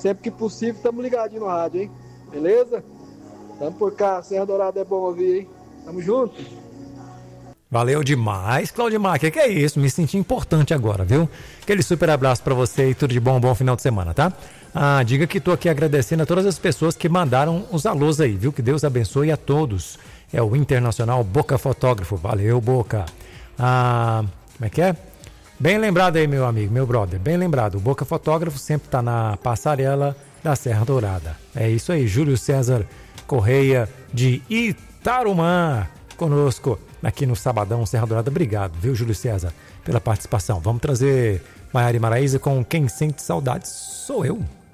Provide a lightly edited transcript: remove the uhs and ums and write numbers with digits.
sempre que possível, estamos ligadinhos no rádio, hein? Beleza? Tamo por cá, Serra Dourada é bom ouvir, hein? Tamo junto. Valeu demais, Claudimar, que é isso? Me senti importante agora, viu? Aquele super abraço pra você e tudo de bom, bom final de semana, tá? Diga que tô aqui agradecendo a todas as pessoas que mandaram os alôs aí, viu? Que Deus abençoe a todos. É o Internacional Boca Fotógrafo. Valeu, Boca. Como é que é? Bem lembrado aí, meu amigo, meu brother. Bem lembrado. O Boca Fotógrafo sempre tá na passarela da Serra Dourada. É isso aí, Júlio César Correia de Itarumã conosco aqui no Sabadão Serra Dourada. Obrigado, viu, Júlio César, pela participação. Vamos trazer Maiara e Maraísa com Quem Sente Saudades Sou Eu.